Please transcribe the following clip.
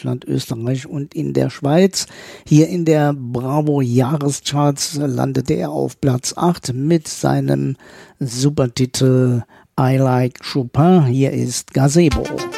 Deutschland, Österreich und in der Schweiz. Hier in der Bravo Jahrescharts landete er auf Platz 8 mit seinem Supertitel I Like Chopin. Hier ist Gazebo.